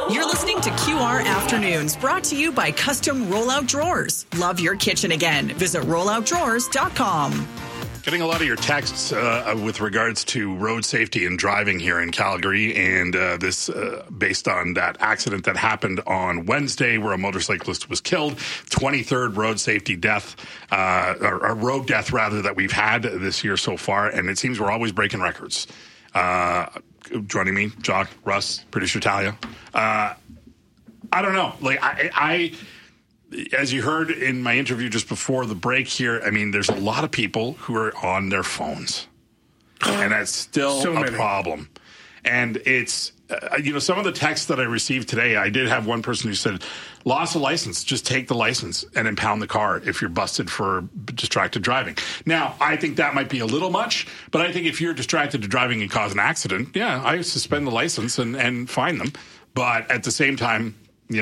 You're listening to QR Afternoons, brought to you by Custom Rollout Drawers. Love your kitchen again. Visit rolloutdrawers.com. Getting a lot of your texts with regards to road safety and driving here in Calgary, and this based on that accident that happened on Wednesday where a motorcyclist was killed. 23rd road safety death, or road death rather, that we've had this year so far, and it seems we're always breaking records. Joining me, Jock, Russ, producer Talia. I don't know. Like I as you heard in my interview just before the break here, I mean, there's a lot of people who are on their phones, and that's still a problem. And it's, some of the texts that I received today, I did have one person who said, loss of license, just take the license and impound the car if you're busted for distracted driving. Now, I think that might be a little much, but I think if you're distracted to driving and cause an accident, yeah, I suspend the license and fine them. But at the same time,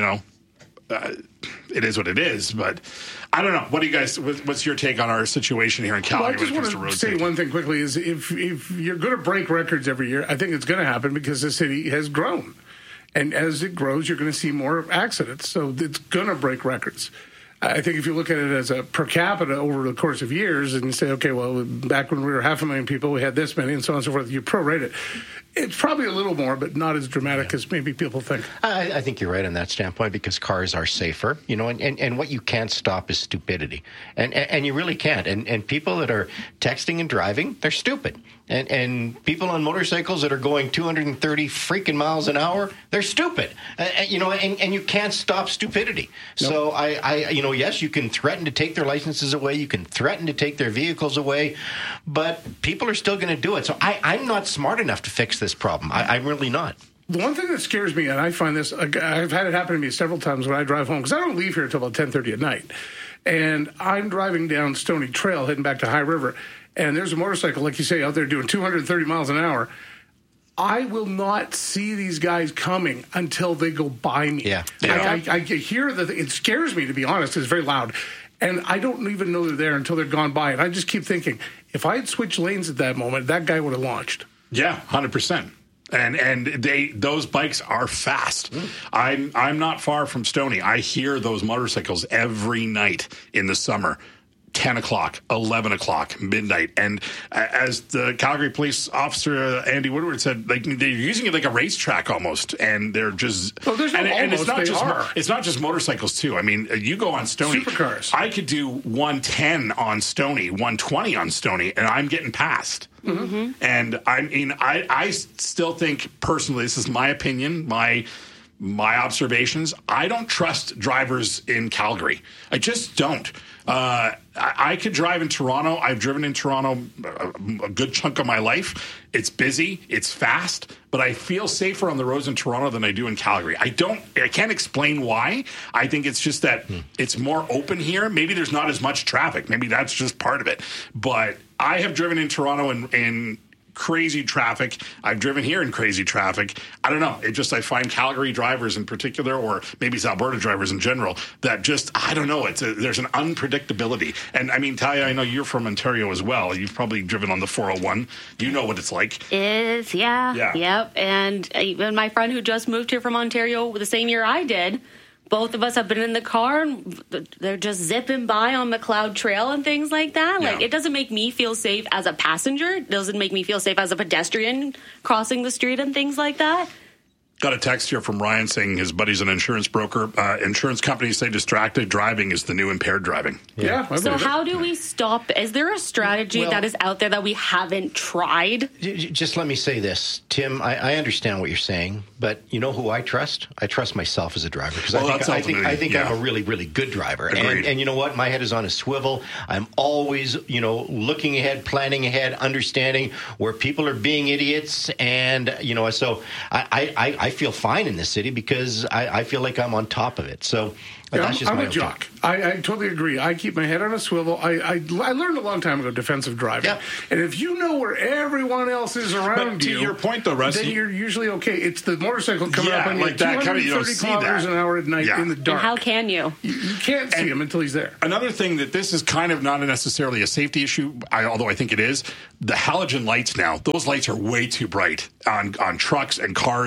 it is what it is, but I don't know. What do you guys? What's your take on our situation here in Calgary? Well, I just want to say one thing quickly: is if you're going to break records every year, I think it's going to happen because the city has grown, and as it grows, you're going to see more accidents. So it's going to break records. I think if you look at it as a per capita over the course of years, and you say, okay, well, back when we were 500,000 people, we had this many, and so on and so forth. You prorate it. It's probably a little more, but not as dramatic as maybe people think. I think you're right on that standpoint because cars are safer, and what you can't stop is stupidity. And you really can't. And people that are texting and driving, they're stupid. And people on motorcycles that are going 230 freaking miles an hour, they're stupid. And you can't stop stupidity. Nope. So yes, you can threaten to take their licenses away. You can threaten to take their vehicles away, but people are still going to do it. So I'm not smart enough to fix this problem. I'm really not. The one thing that scares me, and I find this, I've had it happen to me several times when I drive home, because I don't leave here until about 10:30 at night. And I'm driving down Stony Trail, heading back to High River, and there's a motorcycle, like you say, out there doing 230 miles an hour. I will not see these guys coming until they go by me. Yeah. I hear that it scares me, to be honest. It's very loud. And I don't even know they're there until they're gone by. And I just keep thinking, if I had switched lanes at that moment, that guy would have launched. Yeah, 100%. And those bikes are fast. I'm not far from Stony. I hear those motorcycles every night in the summer. 10 o'clock, 11 o'clock, midnight. And as the Calgary police officer, Andy Woodward, said, like, they're using it like a racetrack almost. And they're just... Well, there's no and almost, it's not just motorcycles, too. I mean, you go on Stony... Supercars. I could do 110 on Stony, 120 on Stony, and I'm getting past. Mm-hmm. And I mean, I still think, personally, this is my opinion, my observations, I don't trust drivers in Calgary. I just don't. I could drive in Toronto. I've driven in Toronto a good chunk of my life. It's busy. It's fast. But I feel safer on the roads in Toronto than I do in Calgary. I can't explain why. I think it's just that it's more open here. Maybe there's not as much traffic. Maybe that's just part of it. But I have driven in Toronto in crazy traffic. I've driven here in crazy traffic. I don't know. I find Calgary drivers in particular, or maybe it's Alberta drivers in general, that just, I don't know. There's an unpredictability. And I mean, Talia, I know you're from Ontario as well. You've probably driven on the 401. You know what it's like. Yeah. Yep. And even my friend who just moved here from Ontario the same year I did, both of us have been in the car and they're just zipping by on McLeod Trail and things like that. Yeah. Like, it doesn't make me feel safe as a passenger. It doesn't make me feel safe as a pedestrian crossing the street and things like that. Got a text here from Ryan saying his buddy's an insurance broker. Insurance companies say distracted driving is the new impaired driving. Yeah. So how do we stop? Is there a strategy that is out there that we haven't tried? Just let me say this, Tim. I understand what you're saying, but you know who I trust? I trust myself as a driver because I think I'm a really, really good driver. And you know what? My head is on a swivel. I'm always, looking ahead, planning ahead, understanding where people are being idiots, and so I feel fine in this city because I feel like I'm on top of it. So that's just I'm my a jock. I totally agree. I keep my head on a swivel. I learned a long time ago defensive driving. Yeah. And if you know where everyone else is around you, to your point though, Russ, then you're usually okay. It's the motorcycle coming up on you like that, 230 kilometers an hour at night in the dark. And how can you? You can't see him until he's there. Another thing that this is kind of not necessarily a safety issue, although I think it is, the halogen lights now, those lights are way too bright on trucks and cars, and it's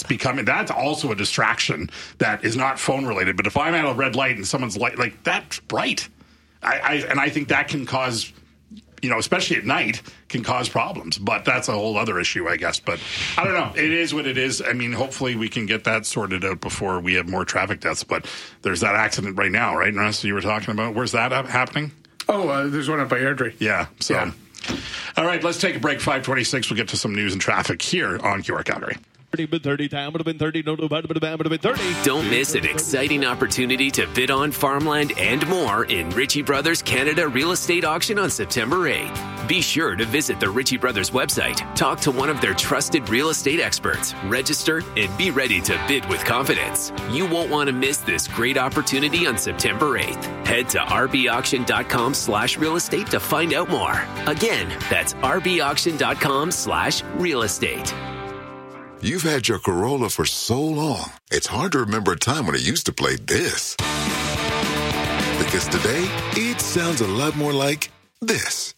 that's also a distraction that is not phone related. But if I'm at a red light and someone's light, like, that's bright. I think that can cause, especially at night, can cause problems. But that's a whole other issue, I guess. But I don't know. It is what it is. I mean, hopefully we can get that sorted out before we have more traffic deaths. But there's that accident right now, right, Russ, you were talking about? Where's that happening? Oh, there's one up by Airdrie. Yeah. So, yeah. All right, let's take a break. 5:26. We'll get to some news and traffic here on QR Calgary. 30 time would have been 30. No, would have been 30. Don't miss an exciting opportunity to bid on farmland and more in Ritchie Brothers Canada Real Estate Auction on September 8th. Be sure to visit the Ritchie Brothers website, talk to one of their trusted real estate experts, register, and be ready to bid with confidence. You won't want to miss this great opportunity on September 8th. Head to rbauction.com/real estate to find out more. Again, that's rbauction.com/real estate. You've had your Corolla for so long, it's hard to remember a time when it used to play this. Because today, it sounds a lot more like this.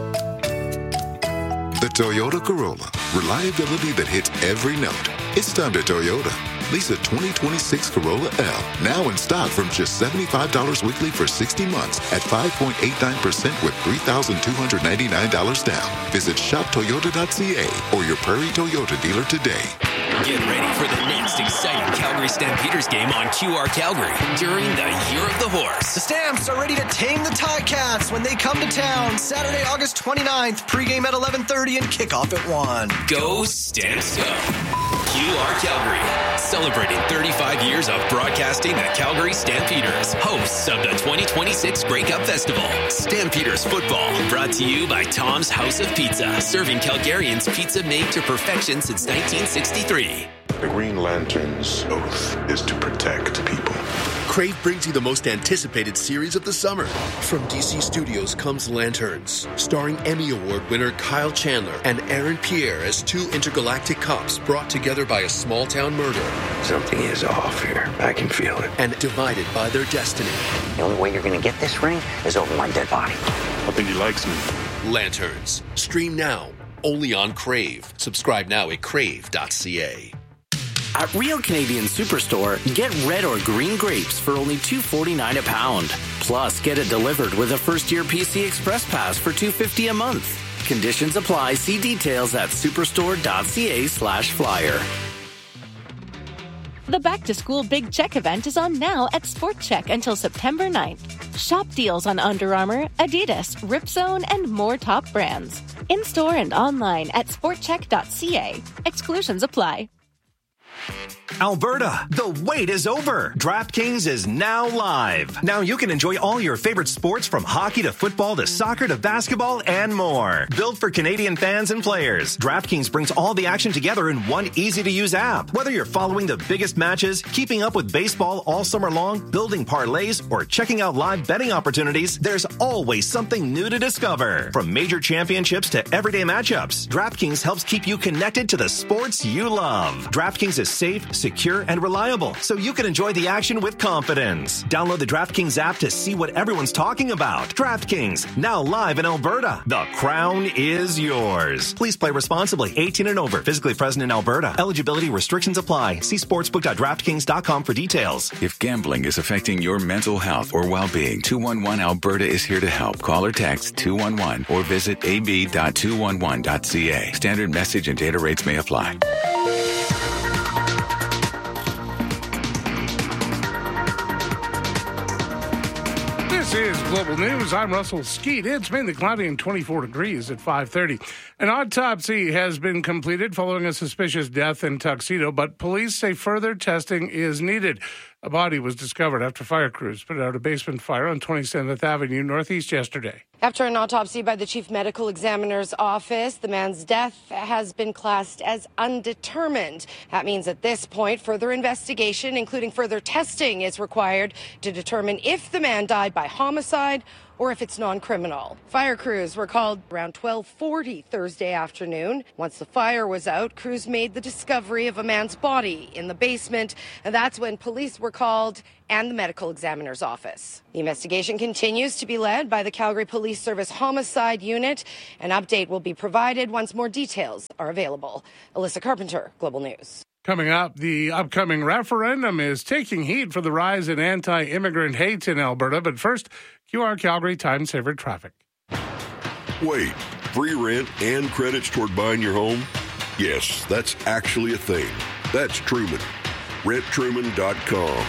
The Toyota Corolla. Reliability that hits every note. It's time to Toyota. Lease a 2026 Corolla L. Now in stock from just $75 weekly for 60 months at 5.89% with $3,299 down. Visit shoptoyota.ca or your Prairie Toyota dealer today. Get ready for the next exciting Calgary Stampeders game on QR Calgary during the Year of the Horse. The Stamps are ready to tame the Ticats when they come to town. Saturday, August 29th. Pregame at 11:30 and kickoff at 1. Go Stamps Go. QR Calgary, celebrating 35 years of broadcasting the Calgary Stampeders, hosts of the 2026 Grey Cup Festival. Stampeders football, brought to you by Tom's House of Pizza, serving Calgarians pizza made to perfection since 1963. The Green Lantern's oath is to protect people. Crave brings you the most anticipated series of the summer. From DC Studios comes Lanterns, starring Emmy Award winner Kyle Chandler and Aaron Pierre as two intergalactic cops brought together by a small-town murder. Something is off here. I can feel it. And divided by their destiny. The only way you're going to get this ring is over my dead body. I think he likes me. Lanterns. Stream now. Only on Crave. Subscribe now at crave.ca. At Real Canadian Superstore, get red or green grapes for only $2.49 a pound. Plus, get it delivered with a first-year PC Express Pass for $2.50 a month. Conditions apply. See details at superstore.ca/flyer. The Back to School Big Check event is on now at Sport Check until September 9th. Shop deals on Under Armour, Adidas, Ripzone, and more top brands. In-store and online at sportcheck.ca. Exclusions apply. Alberta, the wait is over. DraftKings is now live. Now you can enjoy all your favorite sports from hockey to football to soccer to basketball and more. Built for Canadian fans and players, DraftKings brings all the action together in one easy-to-use app. Whether you're following the biggest matches, keeping up with baseball all summer long, building parlays, or checking out live betting opportunities, there's always something new to discover. From major championships to everyday matchups, DraftKings helps keep you connected to the sports you love. DraftKings is safe, secure, and reliable, so you can enjoy the action with confidence. Download the DraftKings app to see what everyone's talking about. DraftKings, now live in Alberta. The crown is yours. Please play responsibly. 18 and over. Physically present in Alberta. Eligibility restrictions apply. See sportsbook.draftkings.com for details. If gambling is affecting your mental health or well-being, 211 Alberta is here to help. Call or text 211 or visit ab.211.ca. Standard message and data rates may apply. This is Global News. I'm Russell Skeet. It's mainly cloudy and 24 degrees at 5:30. An autopsy has been completed following a suspicious death in Tuxedo, but police say further testing is needed. A body was discovered after fire crews put out a basement fire on 27th Avenue Northeast yesterday. After an autopsy by the Chief Medical Examiner's office, the man's death has been classed as undetermined. That means at this point, further investigation, including further testing, is required to determine if the man died by homicide or if it's non-criminal. Fire crews were called around 12:40 Thursday afternoon. Once the fire was out, crews made the discovery of a man's body in the basement, and that's when police were called and the medical examiner's office. The investigation continues to be led by the Calgary Police Service Homicide Unit. An update will be provided once more details are available. Alyssa Carpenter, Global News. Coming up, the upcoming referendum is taking heat for the rise in anti-immigrant hate in Alberta. But first, QR Calgary Time Saver traffic. Wait, free rent and credits toward buying your home? Yes, that's actually a thing. That's Truman. RentTruman.com.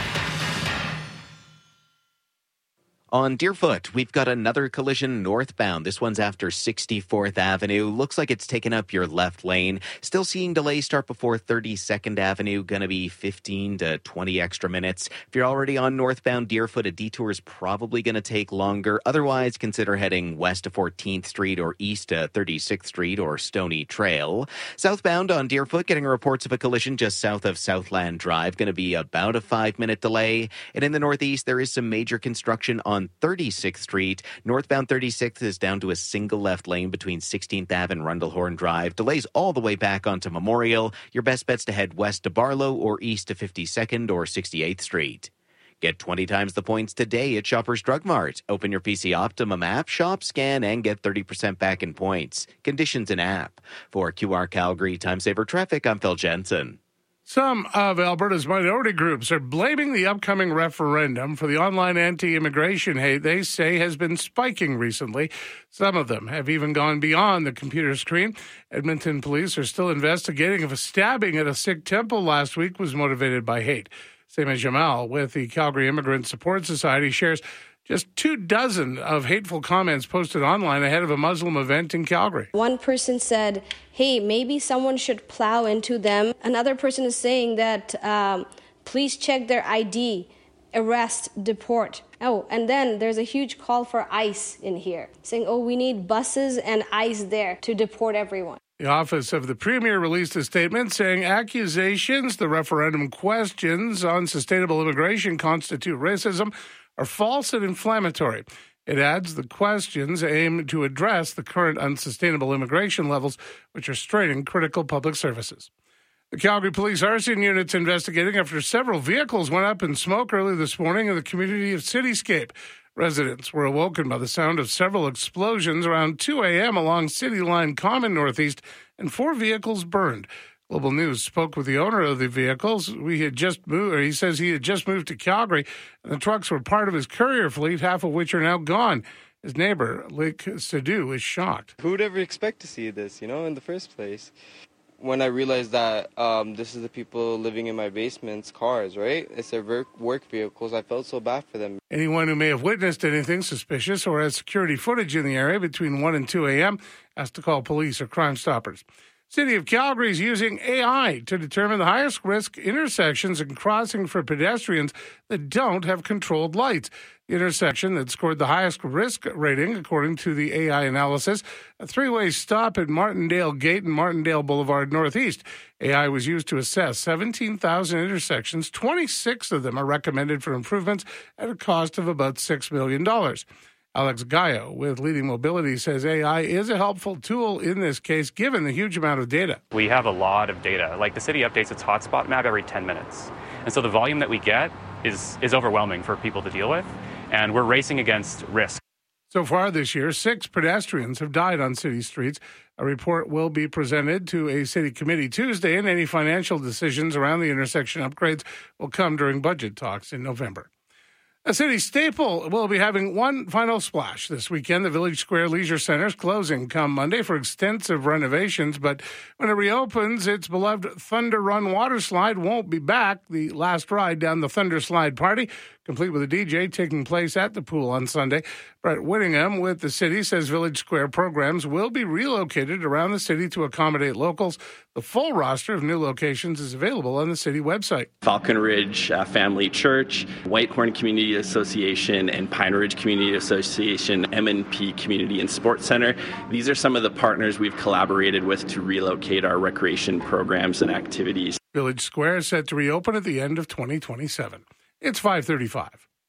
On Deerfoot, we've got another collision northbound. This one's after 64th Avenue. Looks like it's taken up your left lane. Still seeing delays start before 32nd Avenue. Going to be 15 to 20 extra minutes. If you're already on northbound Deerfoot, a detour is probably going to take longer. Otherwise, consider heading west to 14th Street or east to 36th Street or Stony Trail. Southbound on Deerfoot, getting reports of a collision just south of Southland Drive. Going to be about a 5-minute delay. And in the northeast, there is some major construction on 36th Street. Northbound 36th is down to a single left lane between 16th Ave and Rundlehorn Drive. Delays all the way back onto Memorial. Your best bet's to head west to Barlow or east to 52nd or 68th Street. Get 20 times the points today at Shoppers Drug Mart. Open your PC Optimum app, shop, scan, and get 30% back in points. Conditions in app. For QR Calgary Time Saver Traffic, I'm Phil Jensen. Some of Alberta's minority groups are blaming the upcoming referendum for the online anti-immigration hate they say has been spiking recently. Some of them have even gone beyond the computer screen. Edmonton police are still investigating if a stabbing at a Sikh temple last week was motivated by hate. Seema Jamal with the Calgary Immigrant Support Society shares just 24 of hateful comments posted online ahead of a Muslim event in Calgary. One person said, hey, maybe someone should plow into them. Another person is saying that please check their ID, arrest, deport. Oh, and then there's a huge call for ICE in here, saying, oh, we need buses and ICE there to deport everyone. The Office of the Premier released a statement saying accusations the referendum questions on sustainable immigration constitute racism are false and inflammatory. It adds the questions aim to address the current unsustainable immigration levels, which are straining critical public services. The Calgary Police Arson Unit's investigating after several vehicles went up in smoke early this morning in the community of Cityscape. Residents were awoken by the sound of several explosions around 2 a.m. along City Line Common Northeast, and 4 vehicles burned. Global News spoke with the owner of the vehicles. He says he had just moved to Calgary, and the trucks were part of his courier fleet, half of which are now gone. His neighbor, Lake Sidhu, is shocked. Who would ever expect to see this, in the first place? When I realized that this is the people living in my basement's cars, right? It's their work vehicles. I felt so bad for them. Anyone who may have witnessed anything suspicious or has security footage in the area between 1 and 2 a.m. has to call police or Crime Stoppers. City of Calgary is using AI to determine the highest risk intersections and crossing for pedestrians that don't have controlled lights. The intersection that scored the highest risk rating, according to the AI analysis, a 3-way stop at Martindale Gate and Martindale Boulevard Northeast. AI was used to assess 17,000 intersections. 26 of them are recommended for improvements at a cost of about $6 million. Alex Gallo with Leading Mobility says AI is a helpful tool in this case, given the huge amount of data. We have a lot of data. Like the city updates its hotspot map every 10 minutes. And so the volume that we get is overwhelming for people to deal with. And we're racing against risk. So far this year, 6 pedestrians have died on city streets. A report will be presented to a city committee Tuesday, and any financial decisions around the intersection upgrades will come during budget talks in November. A city staple will be having one final splash this weekend. The Village Square Leisure Center is closing come Monday for extensive renovations, but when it reopens, its beloved Thunder Run water slide won't be back. The last ride down the Thunder Slide Party, complete with a DJ, taking place at the pool on Sunday. Brett Whittingham with the city says Village Square programs will be relocated around the city to accommodate locals. The full roster of new locations is available on the city website. Falcon Ridge Family Church, Whitehorn Community Association, and Pine Ridge Community Association, M&P Community and Sports Center. These are some of the partners we've collaborated with to relocate our recreation programs and activities. Village Square is set to reopen at the end of 2027. It's 5:35.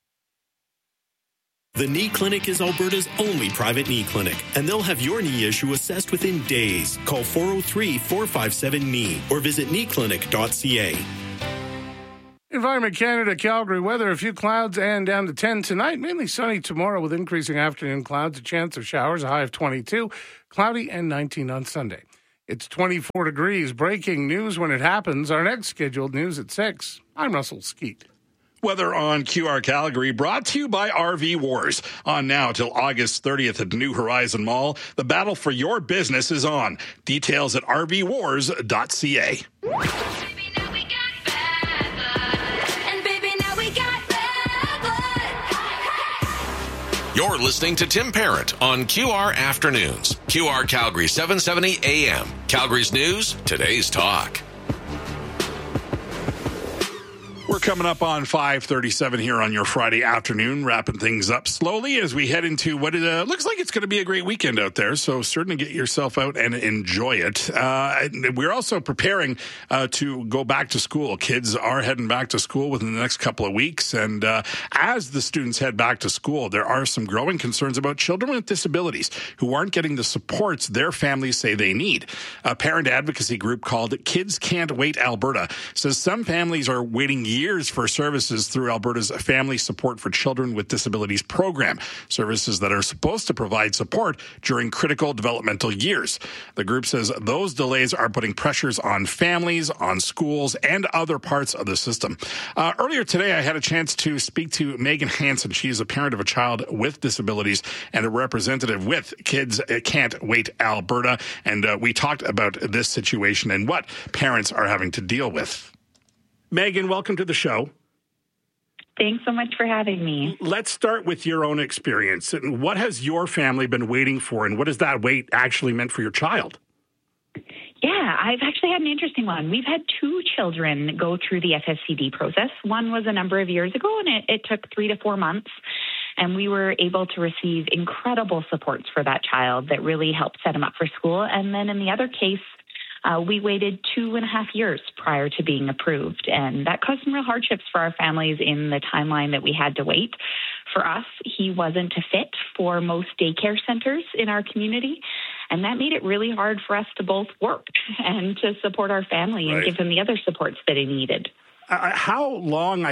The Knee Clinic is Alberta's only private knee clinic, and they'll have your knee issue assessed within days. Call 403-457-KNEE or visit kneeclinic.ca. Environment Canada, Calgary weather, a few clouds and down to 10 tonight. Mainly sunny tomorrow with increasing afternoon clouds, a chance of showers, a high of 22, cloudy and 19 on Sunday. It's 24 degrees. Breaking news when it happens. Our next scheduled news at 6. I'm Russell Skeet. Weather on QR Calgary, brought to you by RV Wars. On now till August 30th at New Horizon Mall. The battle for your business is on. Details at rvwars.ca. You're listening to Tim Parent on QR Afternoons. QR Calgary 770 AM. Calgary's news, today's talk. We're coming up on 5:37 here on your Friday afternoon, wrapping things up slowly as we head into what it looks like it's going to be a great weekend out there. So certainly get yourself out and enjoy it. We're also preparing to go back to school. Kids are heading back to school within the next couple of weeks. And as the students head back to school, there are some growing concerns about children with disabilities who aren't getting the supports their families say they need. A parent advocacy group called Kids Can't Wait Alberta says some families are waiting years for services through Alberta's Family Support for Children with Disabilities program, services that are supposed to provide support during critical developmental years. The group says those delays are putting pressures on families, on schools, and other parts of the system. Earlier today, I had a chance to speak to Megan Hansen. She is a parent of a child with disabilities and a representative with Kids Can't Wait Alberta, and we talked about this situation and what parents are having to deal with. Megan, welcome to the show. Thanks so much for having me. Let's start with your own experience. And what has your family been waiting for, and what has that wait actually meant for your child? Yeah, I've actually had an interesting one. We've had 2 children go through the FSCD process. One was a number of years ago, and it took 3 to 4 months. And we were able to receive incredible supports for that child that really helped set him up for school. And then in the other case, we waited 2.5 years prior to being approved, and that caused some real hardships for our families in the timeline that we had to wait. For us, he wasn't a fit for most daycare centers in our community, and that made it really hard for us to both work and to support our family and give him the other supports that he needed. How long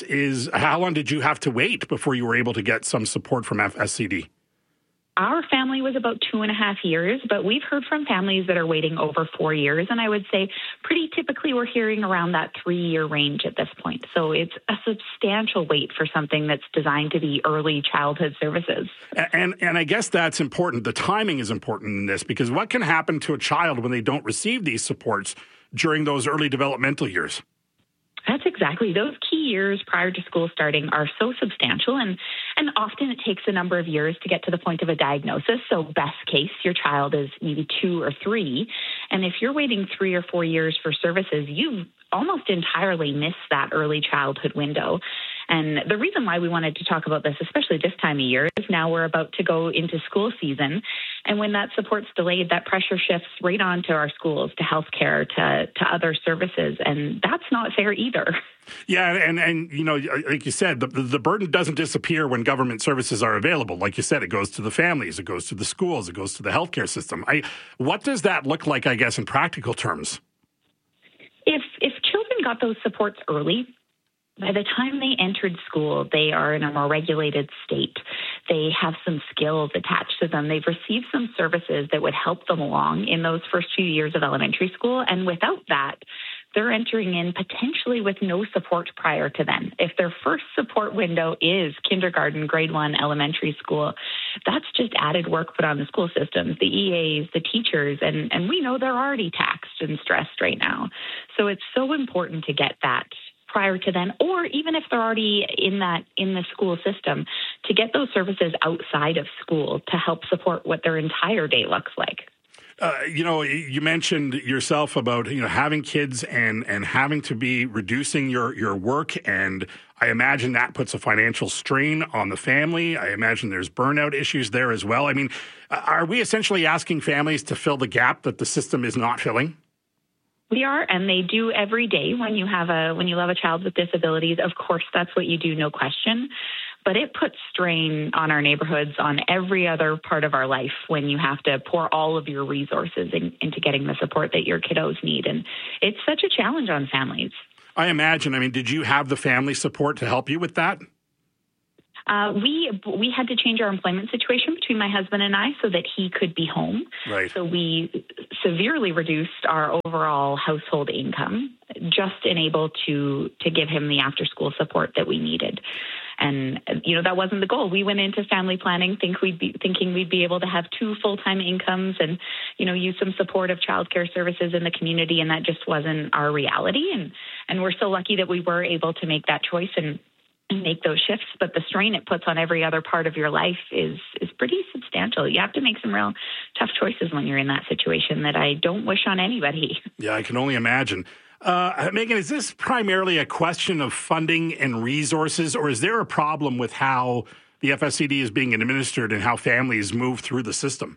did you have to wait before you were able to get some support from FSCD? Our family was about 2.5 years, but we've heard from families that are waiting over 4 years. And I would say pretty typically we're hearing around that 3-year range at this point. So it's a substantial wait for something that's designed to be early childhood services. And I guess that's important. The timing is important in this, because what can happen to a child when they don't receive these supports during those early developmental years? That's exactly. Those key years prior to school starting are so substantial, and often it takes a number of years to get to the point of a diagnosis. So best case, your child is maybe 2 or 3. And if you're waiting 3 or 4 years for services, you've almost entirely missed that early childhood window. And the reason why we wanted to talk about this, especially this time of year, is now we're about to go into school season. And when that support's delayed, that pressure shifts right onto our schools, to healthcare, to other services. And that's not fair either. Yeah, and you know, like you said, the burden doesn't disappear when government services are available. Like you said, it goes to the families, it goes to the schools, it goes to the healthcare system. What does that look like, I guess, in practical terms? If children got those supports early, by the time they entered school, they are in a more regulated state. They have some skills attached to them. They've received some services that would help them along in those first few years of elementary school. And without that, they're entering in potentially with no support prior to then. If their first support window is kindergarten, grade 1, elementary school, that's just added work put on the school systems, the EAs, the teachers, and we know they're already taxed and stressed right now. So it's so important to get that prior to then, or even if they're already in the school system, to get those services outside of school to help support what their entire day looks like. You mentioned yourself about, having kids and having to be reducing your work. And I imagine that puts a financial strain on the family. I imagine there's burnout issues there as well. I mean, are we essentially asking families to fill the gap that the system is not filling? We are, and they do every day when you have a child with disabilities. Of course, that's what you do, no question. But it puts strain on our neighborhoods, on every other part of our life, when you have to pour all of your resources into getting the support that your kiddos need. And it's such a challenge on families. I imagine. I mean, did you have the family support to help you with that? We had to change our employment situation between my husband and I so that he could be home. Right. So we severely reduced our overall household income, just able to give him the after-school support that we needed. And, that wasn't the goal. We went into family planning thinking we'd be able to have 2 full-time incomes and, use some supportive childcare services in the community, and that just wasn't our reality. And we're so lucky that we were able to make that choice and make those shifts, but the strain it puts on every other part of your life is pretty substantial. You have to make some real tough choices when you're in that situation that I don't wish on anybody. Yeah, I can only imagine. Megan, is this primarily a question of funding and resources, or is there a problem with how the FSCD is being administered and how families move through the system?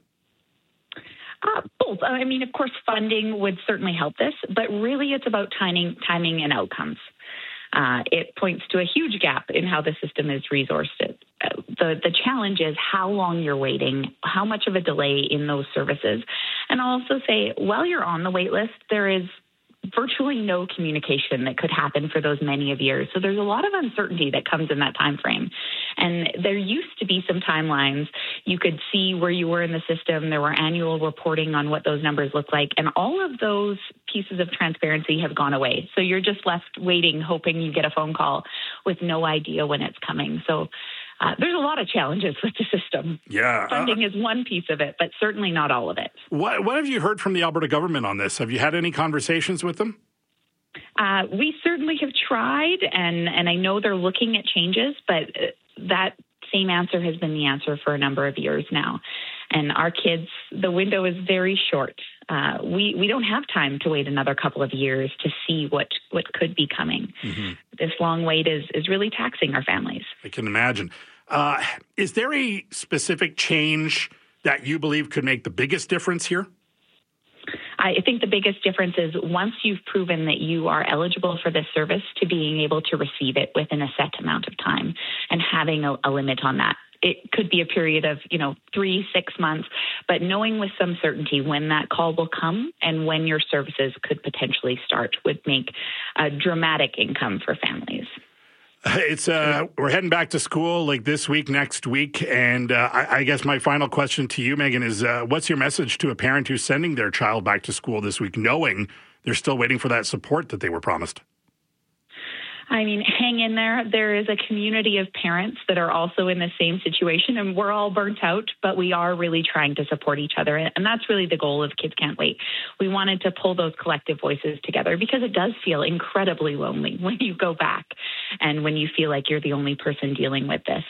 Both. I mean, of course, funding would certainly help this, but really it's about timing and outcomes. It points to a huge gap in how the system is resourced. The challenge is how long you're waiting, how much of a delay in those services. And I'll also say, while you're on the wait list, there is virtually no communication that could happen for those many of years. So there's a lot of uncertainty that comes in that time frame. And there used to be some timelines. You could see where you were in the system. There were annual reporting on what those numbers look like. And all of those pieces of transparency have gone away. So you're just left waiting, hoping you get a phone call with no idea when it's coming. So there's a lot of challenges with the system. Yeah. Funding is one piece of it, but certainly not all of it. What have you heard from the Alberta government on this? Have you had any conversations with them? We certainly have tried, and I know they're looking at changes, but that same answer has been the answer for a number of years now. And our kids, the window is very short. We don't have time to wait another couple of years to see what could be coming. Mm-hmm. This long wait is really taxing our families. I can imagine. Is there a specific change that you believe could make the biggest difference here? I think the biggest difference is once you've proven that you are eligible for this service, to being able to receive it within a set amount of time and having a limit on that. It could be a period of, 3-6 months, but knowing with some certainty when that call will come and when your services could potentially start would make a dramatic income for families. It's we're heading back to school like this week, next week. And I guess my final question to you, Megan, is what's your message to a parent who's sending their child back to school this week, knowing they're still waiting for that support that they were promised? I mean, hang in there. There is a community of parents that are also in the same situation, and we're all burnt out, but we are really trying to support each other. And that's really the goal of Kids Can't Wait. We wanted to pull those collective voices together because it does feel incredibly lonely when you go back and when you feel like you're the only person dealing with this.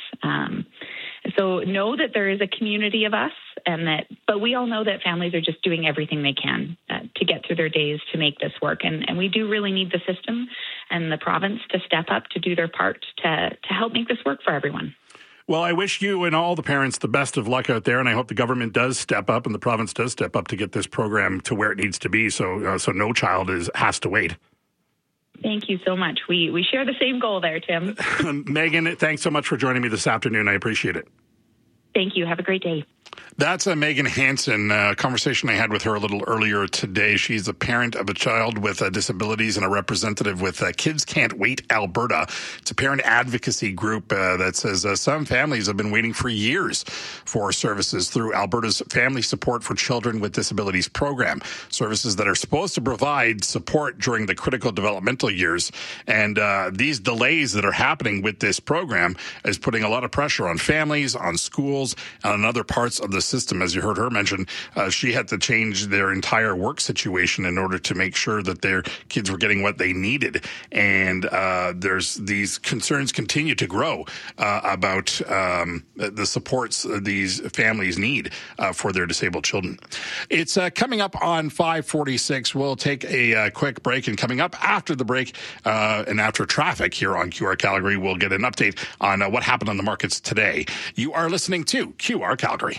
So know that there is a community of us, but we all know that families are just doing everything they can to get through their days to make this work. And we do really need the system and the province to step up to do their part to help make this work for everyone. Well, I wish you and all the parents the best of luck out there, and I hope the government does step up and the province does step up to get this program to where it needs to be, so no child has to wait. Thank you so much. We share the same goal there, Tim. Megan, thanks so much for joining me this afternoon. I appreciate it. Thank you. Have a great day. That's Megan Hansen, a conversation I had with her a little earlier today. She's a parent of a child with disabilities and a representative with Kids Can't Wait Alberta. It's a parent advocacy group that says some families have been waiting for years for services through Alberta's Family Support for Children with Disabilities program, services that are supposed to provide support during the critical developmental years. And these delays that are happening with this program is putting a lot of pressure on families, on schools, and on other parts of the system. As you heard her mention, she had to change their entire work situation in order to make sure that their kids were getting what they needed. And there's these concerns continue to grow about the supports these families need for their disabled children. It's coming up on 5:46. We'll take a quick break, and coming up after the break and after traffic here on QR Calgary, we'll get an update on what happened on the markets today. You are listening to QR Calgary.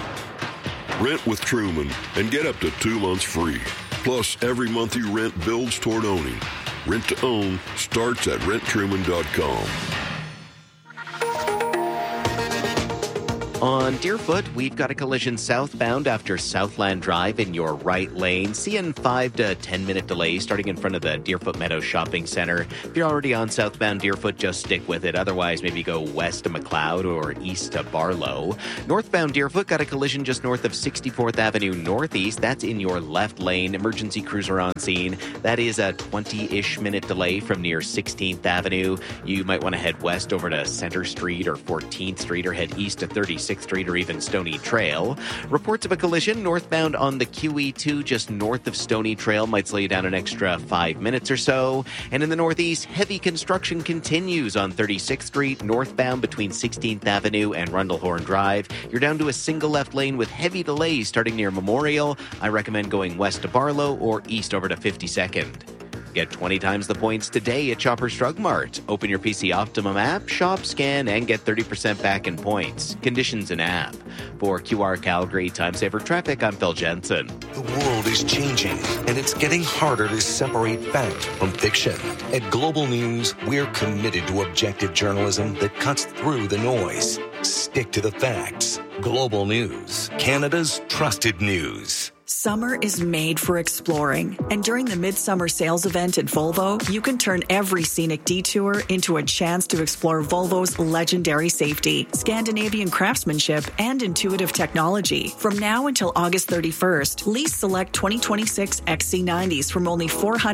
Rent with Truman and get up to 2 months free. Plus, every month you rent builds toward owning. Rent to own starts at renttruman.com. On Deerfoot, we've got a collision southbound after Southland Drive in your right lane. Seeing 5 to 10 minute delay starting in front of the Deerfoot Meadows Shopping Center. If you're already on southbound Deerfoot, just stick with it. Otherwise, maybe go west to McLeod or east to Barlow. Northbound Deerfoot got a collision just north of 64th Avenue Northeast. That's in your left lane. Emergency crews are on scene. That is a 20-ish minute delay from near 16th Avenue. You might want to head west over to Center Street or 14th Street or head east to 36th Street or even Stony Trail. Reports of a collision northbound on the QE2 just north of Stony Trail might slow you down an extra 5 minutes or so. And in the northeast, heavy construction continues on 36th Street northbound between 16th Avenue and Rundlehorn Drive. You're down to a single left lane with heavy delays starting near Memorial. I recommend going west to Barlow or east over to 52nd. Get 20 times the points today at Shoppers Drug Mart. Open your PC Optimum app, shop, scan, and get 30% back in points. Conditions in app. For QR Calgary Time Saver Traffic, I'm Phil Jensen. The world is changing, and it's getting harder to separate fact from fiction. At Global News, we're committed to objective journalism that cuts through the noise. Stick to the facts. Global News, Canada's trusted news. Summer is made for exploring, and during the Midsummer Sales event at Volvo, you can turn every scenic detour into a chance to explore Volvo's legendary safety, Scandinavian craftsmanship, and intuitive technology. From now until August 31st, lease select 2026 XC90s from only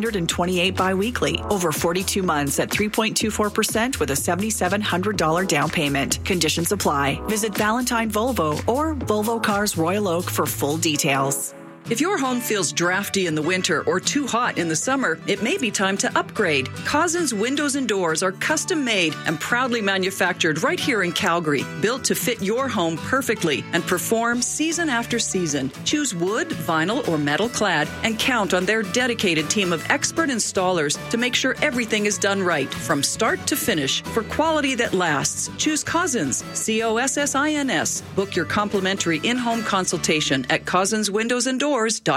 $428 biweekly, over 42 months at 3.24% with a $7,700 down payment. Conditions apply. Visit Valentine Volvo or Volvo Cars Royal Oak for full details. If your home feels drafty in the winter or too hot in the summer, it may be time to upgrade. Cousins Windows and Doors are custom made and proudly manufactured right here in Calgary, built to fit your home perfectly and perform season after season. Choose wood, vinyl, or metal clad and count on their dedicated team of expert installers to make sure everything is done right from start to finish. For quality that lasts, choose Cousins, COSSINS. Book your complimentary in-home consultation at cousinswindowsanddoors.com.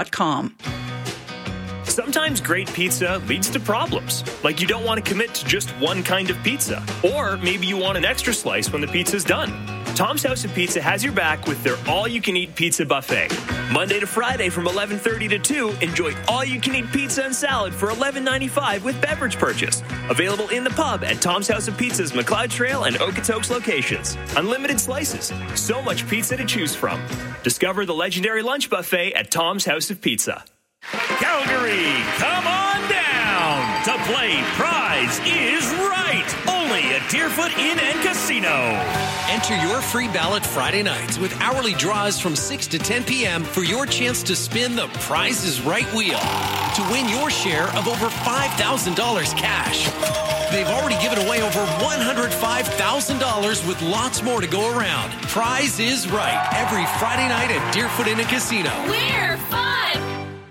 Sometimes great pizza leads to problems, like you don't want to commit to just one kind of pizza, or maybe you want an extra slice when the pizza's done. Tom's House of Pizza has your back with their all-you-can-eat pizza buffet. Monday to Friday from 11:30 to 2, enjoy all-you-can-eat pizza and salad for $11.95 with beverage purchase. Available in the pub at Tom's House of Pizza's McLeod Trail and Okotoks locations. Unlimited slices, so much pizza to choose from. Discover the legendary lunch buffet at Tom's House of Pizza. Calgary, come on down to play Prize is Right, only at Deerfoot Inn and Casino. Enter your free ballot Friday nights with hourly draws from 6 to 10 p.m. for your chance to spin the Prize is Right wheel to win your share of over $5,000 cash. They've already given away over $105,000 with lots more to go around. Prize is Right, every Friday night at Deerfoot Inn and Casino. We're fun!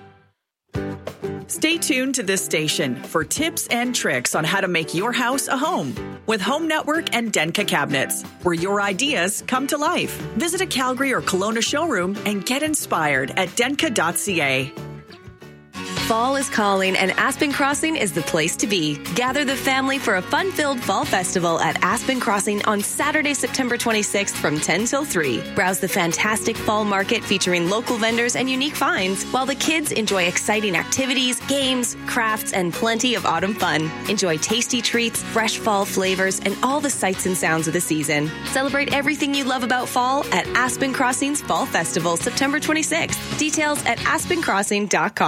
Stay tuned to this station for tips and tricks on how to make your house a home with Home Network and Denka Cabinets, where your ideas come to life. Visit a Calgary or Kelowna showroom and get inspired at denka.ca. Fall is calling, and Aspen Crossing is the place to be. Gather the family for a fun-filled fall festival at Aspen Crossing on Saturday, September 26th from 10 till 3. Browse the fantastic fall market featuring local vendors and unique finds, while the kids enjoy exciting activities, games, crafts, and plenty of autumn fun. Enjoy tasty treats, fresh fall flavors, and all the sights and sounds of the season. Celebrate everything you love about fall at Aspen Crossing's Fall Festival, September 26th. Details at aspencrossing.com.